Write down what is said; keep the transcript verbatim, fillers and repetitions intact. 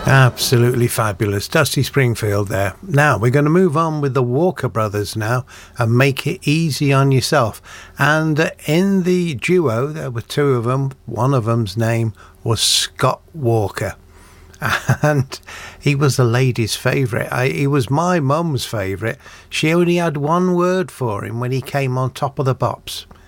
Absolutely fabulous. Dusty Springfield there. Now, we're going to move on with the Walker Brothers now and Make It Easy on Yourself. And uh, in the duo, there were two of them. One of them's name was Scott Walker. And he was the lady's favourite. I, he was my mum's favourite. She only had one word for him when he came on Top of the Pops.